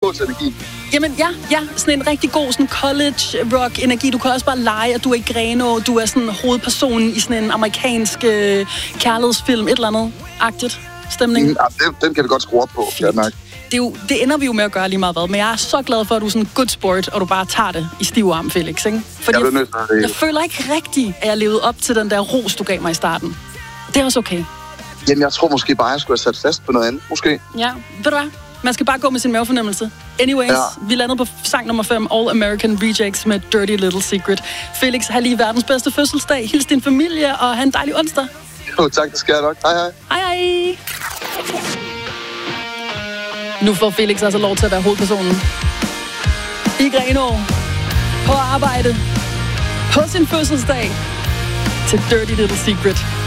på til energien. Jamen ja, sådan en rigtig god sådan college rock energi. Du kan også bare lege, at du er i Grenaa, du er sådan hovedpersonen i sådan en amerikansk kærlighedsfilm, et eller andet agtigt stemning. Den kan du godt skrue op på, Danmark. Det ender vi jo med at gøre lige meget hvad, men jeg er så glad for, at du er sådan en good sport, og du bare tager det i stiv arm, Felix, ikke? Fordi jeg føler ikke rigtigt, at jeg levede op til den der ros, du gav mig i starten. Det er også okay. Jamen, jeg tror måske bare, jeg skulle have sat fast på noget andet, måske. Ja, ved du hvad? Man skal bare gå med sin mavefornemmelse. Anyways, Vi landede på sang nummer 5, All American Rejects med Dirty Little Secret. Felix, har lige verdens bedste fødselsdag. Hils din familie, og have en dejlig onsdag. Jo, tak, det skal jeg nok. Hej, hej. Hej, hej. Nu får Felix altså lov til at være hovedpersonen. I Grenaa. På arbejde. På sin fødselsdag. Til Dirty Little Secret.